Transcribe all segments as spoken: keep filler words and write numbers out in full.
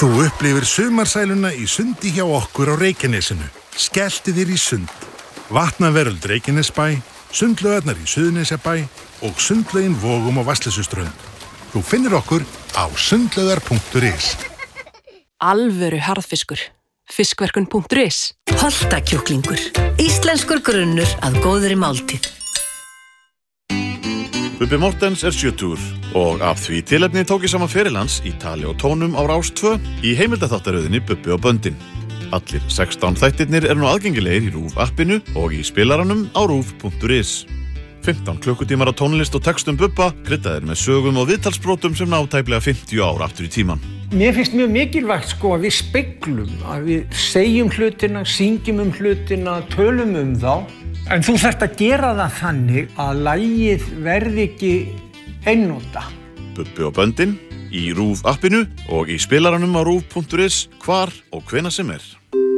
Þú upplifir sumarsæluna í sundi hjá okkur á Reykjanesinu. Skelltu þér í sund. Vatnaveröld Reykjanesbæ, sundlaugarnar í Suðurnesjabæ og sundlaugin Vogum á Vatnsleysuströnd. Þú finnir okkur á sundlaugar punktur is. Alvöru harðfiskur. Fiskverkun punktur is. Holtakjúklingur. Íslenskur grunnur að góðri máltíð. Bubbi Mortens er sjötugur og af því tilefni tók ég saman ferilans í tali og tónum á Rás tvö í heimildaþáttaröðinni Bubbi og böndin. Allir sextán þættirnir eru nú aðgengilegir í RÚV appinu og í spilaranum á rúv punktur is. fimmtán klukkutímar á tónlist og textum Bubba, kryddaðir með sögum og viðtalsbrotum sem ná tæplega fimmtíu ár aftur í tíman. Mér finnst mjög mikilvægt sko að við speglum, að við segjum hlutina, syngjum um hlutina, tölum um þá. En þú þarft að gera það þannig að lagið verði ekki einnota. Bubbi og böndin í RÚV appinu og í spilaranum á rúv punktur is hvar og hvenær sem er.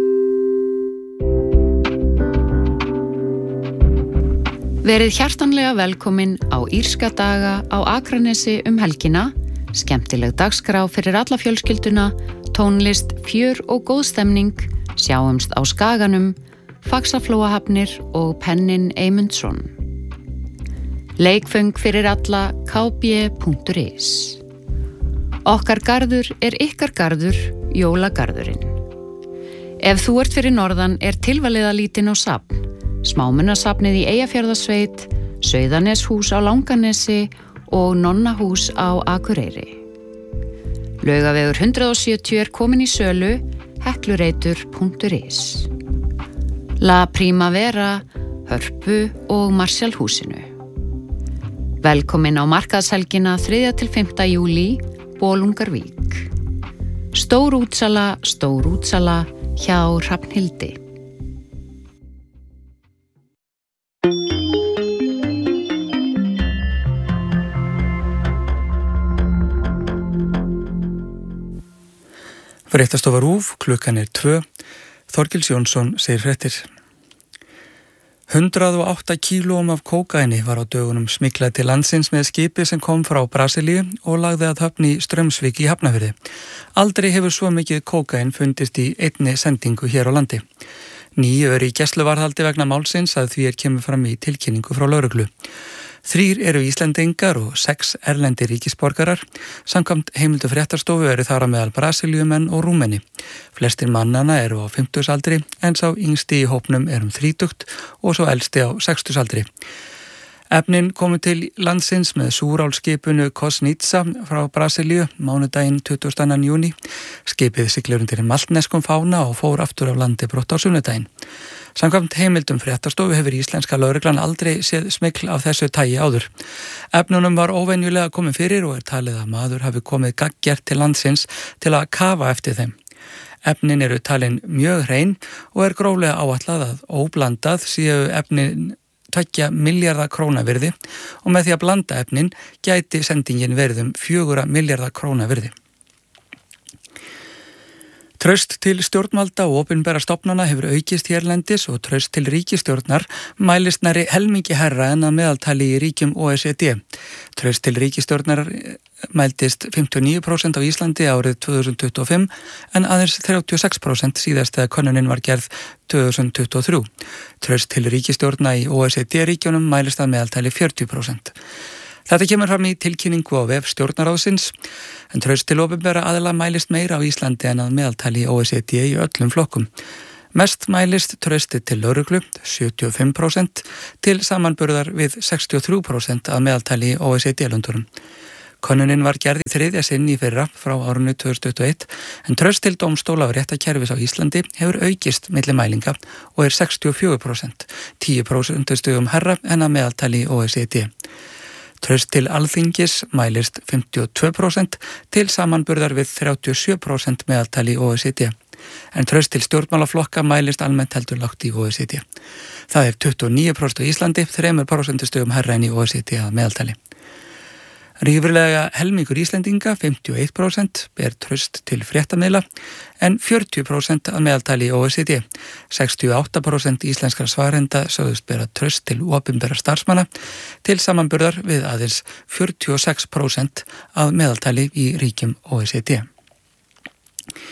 Verið hjartanlega velkomin á Írska daga á Akranesi um helgina, skemmtileg dagskrá fyrir alla fjölskylduna, tónlist, fjör og góð stemning, sjáumst á Skaganum, Faxaflóahafnir og Pennin Eymundsson. Leikföng fyrir alla k b punktur is. Okkar garður er ykkar garður, jólagarðurinn. Ef þú ert fyrir norðan er tilvaliðalítinn á safn, Smámunasafnið í Eyjafjarðarsveit, Sauðaneshús á Langanesi og Nonnahús á Akureyri. Laugavegur hundrað og sjötíu er komin í sölu, heklureitur punktur is. La Primavera, Hörpu og Marshallhúsinu. Velkomin á markaðshelgina þriðja til fimmta júlí, Bolungarvík. Stór útsala, stór útsala hjá Hrafnhildi. Fréttastofa RÚV, klukkan er tvö. Þorgils Jónsson segir fréttir. hundrað og átta kílóum af kókaini var á dögunum smyglað til landsins með skipi sem kom frá Brasilíu og lagði að höfn í Straumsvík í Hafnarfirði. Aldrei hefur svo mikið kókain fundist í einni sendingu hér á landi. Níu eru í gæsluvarðhaldi vegna málsins að því er kemur fram í tilkynningu frá lögreglu. Þrír eru Íslendingar og sex erlendir ríkisborgarar. Samkvæmt heimildu fréttastofu eru þar á meðal Brasilíumenn og Rúmeni. Flestir mannana eru á fimmtugsaldri en sá yngsti í hópnum er um þrítugt og svo elsti á sextugsaldri. Efnin komu til landsins með súrálskipinu Kosnitsa frá Brasilíu mánudaginn tuttugasta og annan júní. Skipið siglir undir maltneskum fána og fór aftur af landi brott á sunnudaginn. Samkvæmt heimildum fréttastofu hefur íslenska lögreglan aldrei séð smygl af þessu tagi áður. Efnunum var óvenjulega komin fyrir og er talið að maður hafi komið gaggjert til landsins til að kafa eftir þeim. Efnin eru talin mjög hrein og er gróflega áætlað að óblandað séu efnin tveggja milljarða króna virði og með því að blanda efnin gæti sendingin verið um fjögurra milljarða króna virði. Traust til stjórnvalda og opinbera stofnana hefur aukist hérlendis og traust til ríkisstjórnar mælist nærri helmingi hærra en að meðaltali í ríkjum O E C D. Traust til ríkisstjórnar mældist fimmtíu og níu prósent á Íslandi árið tvö þúsund tuttugu og fimm en aðeins þrjátíu og sex prósent síðast þegar könnunin var gerð tvö þúsund tuttugu og þrjú. Traust til ríkisstjórna í O E C D-ríkjunum mælist að meðaltali fjörutíu prósent. Þetta kemur fram í tilkynningu á vef stjórnarráðsins, en traust til opinbera aðila mælist meira á Íslandi en að meðaltali í O E C D í öllum flokkum. Mest mælist trausti til lögreglu, sjötíu og fimm prósent, til samanburðar við sextíu og þrjú prósent að meðaltali í O E C D-löndunum. Könnunin var gerð í þriðja sinn í fyrra frá árinu tvö þúsund tuttugu og eitt, en traust til dómstóla og réttarkerfis á Íslandi hefur aukist milli mælinga og er sextíu og fjögur prósent, tíu prósentustigum hærra en að meðaltali í O E C D. Traust til Alþingis mælist fimmtíu og tvö prósent til samanburðar við þrjátíu og sjö prósent meðaltali í O E C D. En traust til stjórnmálaflokka mælist almennt heldur lágt í O E C D. Það er tuttugu og níu prósent á Íslandi, þremur prósentustigum hærra en í O E C D að meðaltali. Rífurlega helmingur Íslendinga, fimmtíu og eitt prósent, ber traust til fréttamiðla en fjörutíu prósent að meðaltali í O E C D. sextíu og átta prósent íslenskra svarenda sögðust bera traust til opinberra starfsmanna til samanburðar við aðeins fjörutíu og sex prósent að meðaltali í ríkjum O E C D.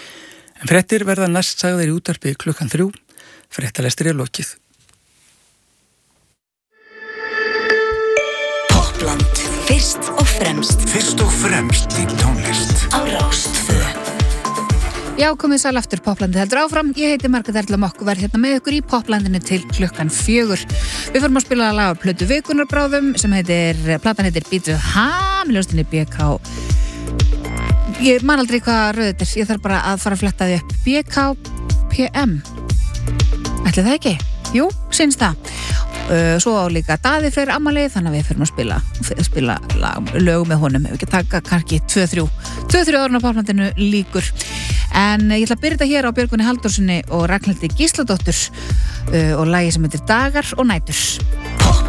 En fréttir verða næst sagðir í útvarpi klukkan þrjú. Fréttalestri er lokið. Popland, fyrst og fremst. Fyrst og fremst í tónlist. Á Rás tvö. Já, komið sæl aftur, Poplandi heldur áfram. Ég heiti Margrét Erla Mokk og verð hérna með ykkur í Poplandinu til klukkan fjögur. Við fórum að spila að laga plötu vikunar bráðum sem heitir, platan heitir Beat with Ha, með ljóstinni B K. Ég man aldrei hvað röð þetta er, ég þarf bara að fara að fletta því upp. B K P M. Ætli það ekki? Jú, syns það. Uh, svo á líka Daði Freyr afmæli, þannig að við fyrir að spila, spila lag, lög með honum, ef ekki taka kannski tvö þrjú tvö þrjú árun á Poplandinu líkur. En ég ætla að byrja þetta hér á Björgvini Halldórssoni og Ragnhildi Gísladóttur uh, og lagi sem heitir Dagar og nætur.